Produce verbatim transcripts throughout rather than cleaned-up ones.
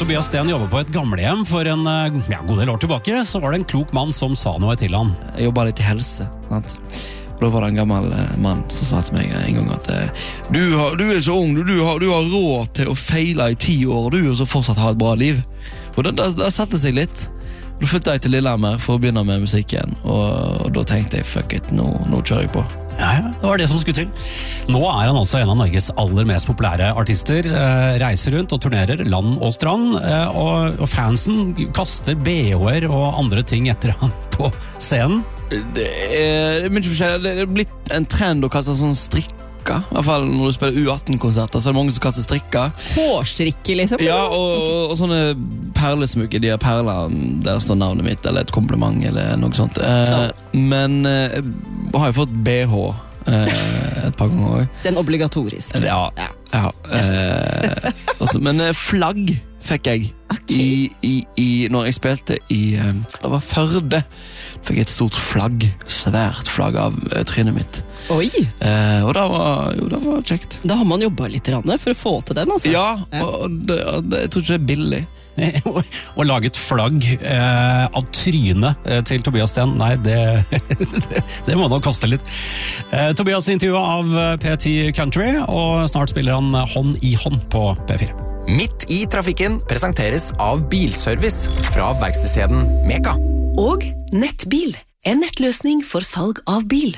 Tobias Sten jobber på et gamlehjem for en ja, god del år tilbake, så var det en klok mann som sa noe til han. Jeg jobbet litt i helse, sant? Og da var det en gammel mann som sa til meg en gang at du, har, du er så ung, du, du, har, du har råd til å feile i ti år, du og så fortsatt ha et bra liv. Og det, det, det satte seg litt. Da flyttet jeg til Lillehammer for å begynne med musikken, og, og da tenkte jeg, fuck it, nå, nå kjører jeg på. Ja, ja, det var det som skulle til. Nå er han altså en av Norges aller mest populære artister, eh, reiser rundt og turnerer land og strand, eh, og, og fansen kaster B H-er og andre ting etter han på scenen. Det er, det er blitt en trend å kaste sånn strikker, i hvert fall når du spiller U atten-konserter, så er det mange som kaster strikker. Hårstrikker, liksom? Ja, og, og, og sånne perlesmykker, de har perler der står navnet mitt, eller et kompliment, eller noe sånt. Eh, ja. Men eh, jeg har jo fått B H eh, et par ganger også. Den obligatoriske. Ja, ja. ja. Eh, også, men eh, flagg fikk jeg okay. i, i, i, når jeg spilte i, eh, det var Førde, fikk jeg et stort flagg, svært flagg av eh, trynet mitt. Oi! Eh, og det var, jo, det var kjekt. Da har man jobbet litt for å få til den, altså. Ja, og det, det, jeg tror ikke det er billig. Å lage et flagg eh, av trynet eh, til Tobias Sten, nei, det, det, det må nok koste litt. Eh, Tobias intervjuet av P ti Country, og snart spiller han hånd i hånd på P fire. Midt i trafikken presenteres av Bilservice fra verkstedskjeden Meka. Og Nettbil, en nettløsning for salg av bil.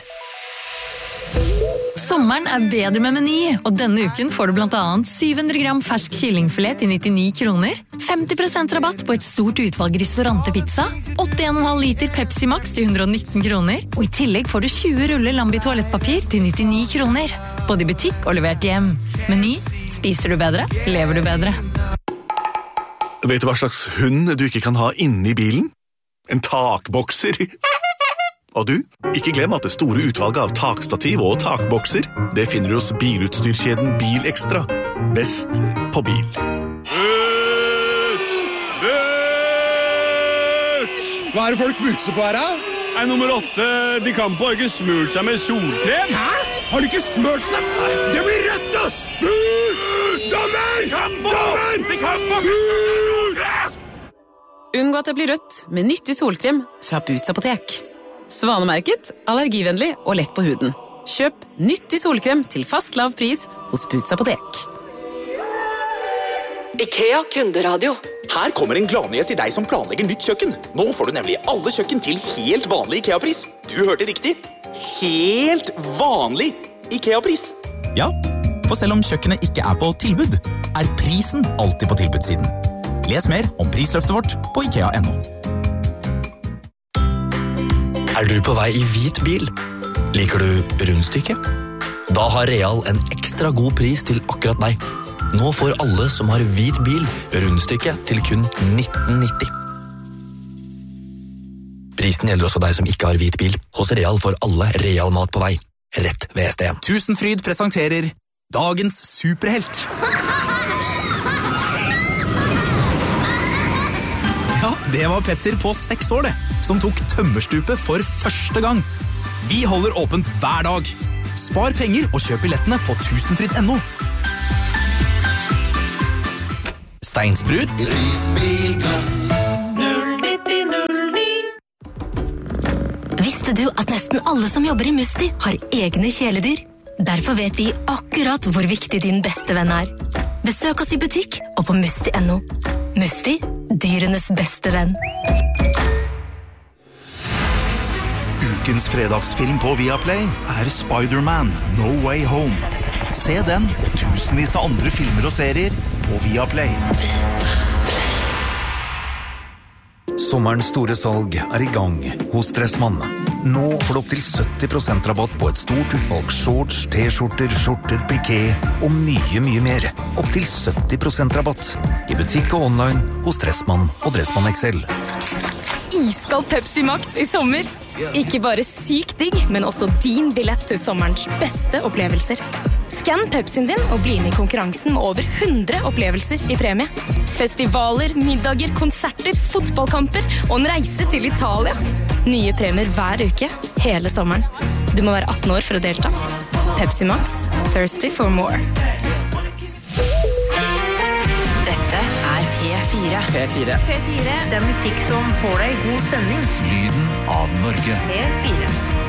Sommeren er bedre med Meny, og denne uken får du blant annet syv hundre gram fersk kyllingfilet til nittini kroner, femti prosent rabatt på et stort utvalg ristorante-pizza, åtti komma fem liter Pepsi Max til hundre og nitten kroner, og i tillegg får du tjue ruller Lambi toalettpapir til nittini kroner, både i butikk og levert hjem. Meny, spiser du bedre, lever du bedre. Vet du hva slags hund du ikke kan ha inne i bilen? En takbokser. Og du, ikke glem at det store utvalget av takstativ og takbokser, det finner du hos bilutstyrkjeden Bil Extra. Best på bil. Boots! Boots! Hva er det folk bootser på her, da? Nei, nummer åtte, de kan på ikke smurt seg med solkrem. Hæ? Har de ikke smurt seg? Nei. Det blir rødt, ass! Boots! Dommer! Dommer! De kan på! Boots! Unngå at det blir rødt med nyttig solkrem fra Boots Apotek. Svanemerket, allergivennlig og lett på huden. Kjøp nyttig solkrem til fast lav pris hos Boots Apotek. IKEA kunderadio. Her kommer en gladnyhet til deg som planlegger nytt kjøkken. Nå får du nemlig alle kjøkken til helt vanlig IKEA-pris. Du hørte riktig. Helt vanlig IKEA-pris. Ja, for selv om kjøkkenet ikke er på tilbud, er prisen alltid på tilbudssiden. Les mer om prisløftet vårt på ikea punktum no. Er du på vei i hvit bil? Liker du rundstykke? Da har Real en ekstra god pris til akkurat deg. Nå får alle som har hvit bil rundstykke til kun nitten nitti. Prisen gjelder også deg som ikke har hvit bil. Hos Real får alle Real mat på vei. Rett ved S D en. Tusenfryd presenterer dagens superhelt. Ja, det var Petter på seks år det, som tok tømmerstupet for første gang. Vi holder åpent hver dag. Spar penger og kjøp billettene på tusenfryd punktum no. Steinsprut. Risbilglass. null nitti null ni. Visste du at nesten alle som jobber i Musti har egne kjæledyr? Derfor vet vi akkurat hvor viktig din beste venn er. Besøk oss i butikk og på musti punktum no. Musti, dyrenes beste venn. Ukens fredagsfilm på Viaplay er Spider-Man No Way Home. Se den og tusenvis av andre filmer og serier på Viaplay. Sommerens store salg er i gang hos Dressmann. Nå får du opp til sytti prosent rabatt på et stort utvalg shorts, t-skjorter, skjorter, piké og mye, mye mer. Opp til sytti prosent rabatt i butikk og online hos Dressmann og Dressmann X L. Iskald Pepsi Max i sommer. Ikke bare syk digg, men også din billett til sommerens beste opplevelser. Skann Pepsien din og bli med i konkurransen med over hundre opplevelser i premie. Festivaler, middager, konserter, fotballkamper og en reise til Italia. Nye premier hver uke, hele sommeren. Du må være atten år for å delta. Pepsi Max, thirsty for more. Dette er P fire. P fire. P fire. Det er musikk som får deg i god stemning. Lyden av Norge. P fire.